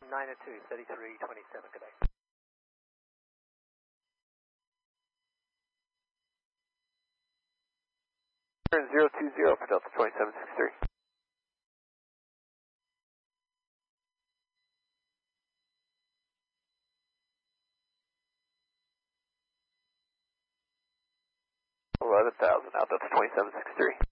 902, 3327, good day. Turn 020 for Delta 2763. $11,000, now Delta 2763.